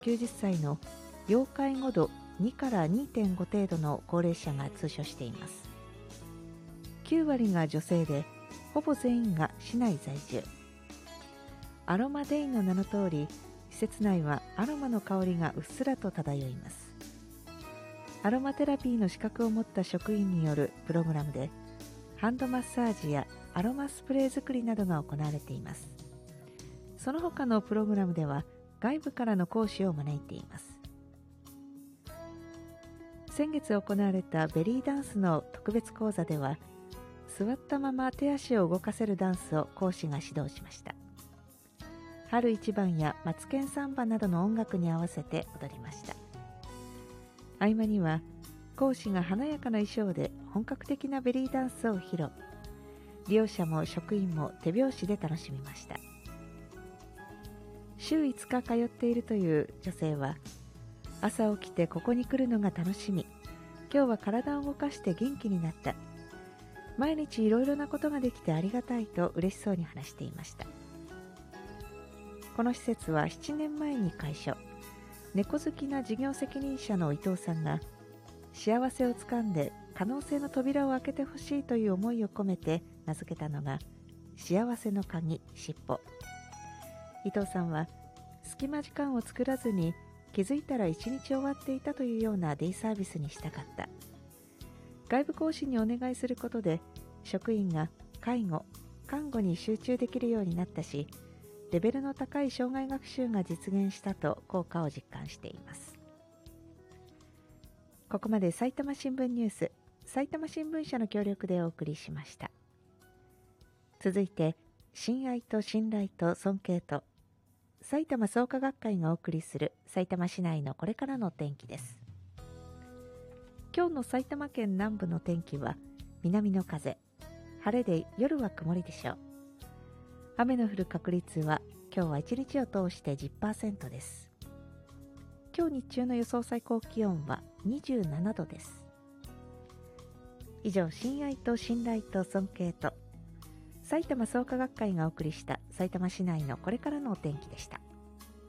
90歳の要介護度2から2.5程度の高齢者が通所しています。9割が女性で、ほぼ全員が市内在住。アロマデイの名の通り、施設内はアロマの香りがうっすらと漂います。アロマテラピーの資格を持った職員によるプログラムで、ハンドマッサージやアロマスプレー作りなどが行われています。その他のプログラムでは外部からの講師を招いています。先月行われたベリーダンスの特別講座では、座ったまま手足を動かせるダンスを講師が指導しました。春一番やマツケンサンバなどの音楽に合わせて踊りました。合間には講師が華やかな衣装で本格的なベリーダンスを披露。利用者も職員も手拍子で楽しみました。週5日通っているという女性は、朝起きてここに来るのが楽しみ。今日は体を動かして元気になった。毎日いろいろなことができてありがたいと嬉しそうに話していました。この施設は7年前に開所。猫好きな事業責任者の伊藤さんが、幸せをつかんで可能性の扉を開けてほしいという思いを込めて名付けたのが、幸せの鍵しっぽ。伊藤さんは、隙間時間を作らずに気づいたら一日終わっていたというようなデイサービスにしたかった。外部講師にお願いすることで、職員が介護・看護に集中できるようになったし、レベルの高い障害学習が実現したと効果を実感しています。ここまで埼玉新聞ニュース、埼玉新聞社の協力でお送りしました。続いて、親愛と信頼と尊敬と、埼玉創価学会がお送りする埼玉市内のこれからの天気です。今日の埼玉県南部の天気は南の風、晴れで夜は曇りでしょう。雨の降る確率は今日は一日を通して 10% です。今日日中の予想最高気温は27度です。以上、親愛と信頼と尊敬と、埼玉創価学会がお送りした埼玉市内のこれからのお天気でした。